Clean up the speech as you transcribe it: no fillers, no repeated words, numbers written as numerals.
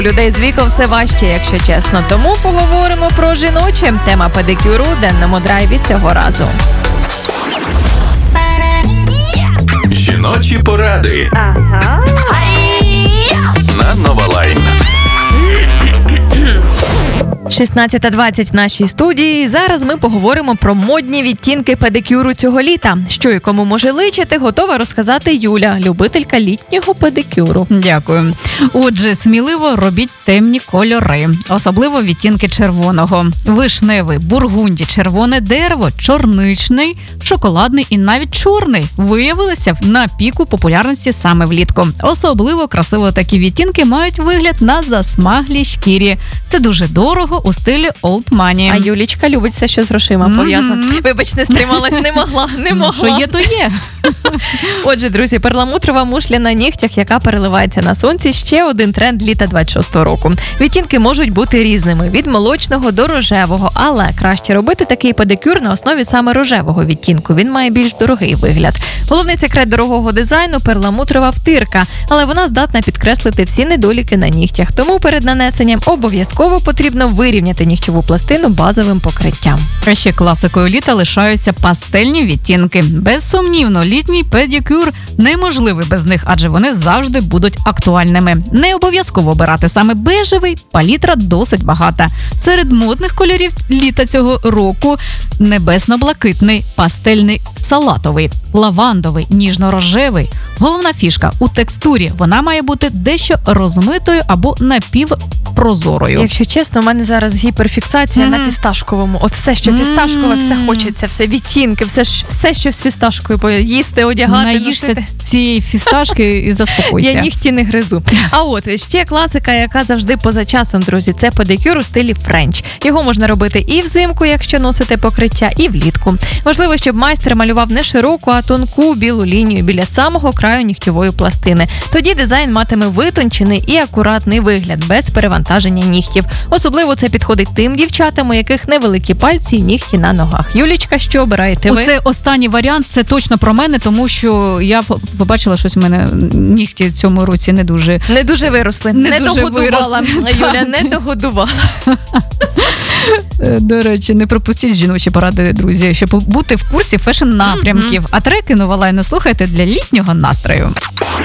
Людей з віком все важче, якщо чесно. Тому поговоримо про жіноче. Тема педикюру у денному драйві цього разу. Жіночі поради. На Нова Лайн. 16:20 в нашій студії. Зараз ми поговоримо про модні відтінки педикюру цього літа. Що і кому може личити, готова розказати Юля, любителька літнього педикюру. Дякую. Отже, сміливо робіть темні кольори, особливо відтінки червоного. Вишневий, бургунді, червоне дерево, чорничний, шоколадний і навіть чорний виявилися на піку популярності саме влітку. Особливо красиво такі відтінки мають вигляд на засмаглій шкірі. Це дуже дорого у стилі old money. А Юлічка любить все, що з грошима пов'язано. Вибачте, стрималась, не могла. Що є, то є. Отже, друзі, перламутрова мушля на нігтях, яка переливається на сонці, ще один тренд літа 26-го року. Відтінки можуть бути різними, від молочного до рожевого, але краще робити такий педикюр на основі саме рожевого відтінку. Він має більш дорогий вигляд. Головний секрет дорогого дизайну – перламутрова втирка, але вона здатна підкреслити всі недоліки на нігтях. Тому перед нанесенням обов'язково потрібно вирівняти нігтєву пластину базовим покриттям. А ще класикою літа лишаються пастельні відтінки. Безсумнівно, літній педикюр неможливий без них, адже вони завжди будуть актуальними. Не обов'язково обирати саме бежевий, палітра досить багата. Серед модних кольорів літа цього року – небесно-блакитний, пастельний салатовий, лавандовий, ніжно-рожевий. Головна фішка – у текстурі. Вона має бути дещо розмитою або напівпрозорою. Якщо чесно, у мене зараз гіперфіксація на фісташковому. От все, що фісташкове, все хочеться, все відтінки, все, що з фісташкою їсти, одягати, наїшся носити. цієї фісташки і заспокойся. Я нігті не гризу. А от ще класика, яка завжди поза часом, друзі, це педикюр у стилі френч. Його можна робити і взимку, якщо носите покриття, і влітку. Важливо, щоб майстер малював не широку, а тонку білу лінію біля самого краю нігтєвої пластини. Тоді дизайн матиме витончений і акуратний вигляд, без перевантаження нігтів. Особливо це підходить тим дівчатам, у яких невеликі пальці і нігті на ногах. Юлічка, що обираєте ви? Оце останній варіант, це точно про мене, тому що я побачила, щось в мене нігті в цьому році не дуже виросли. Не догодувала. Юля, не догодувала. До речі, не пропустіть жіночі поради, друзі, щоб бути в курсі фешн-напрямків. А треки Нова Лайн слухайте для літнього настрою.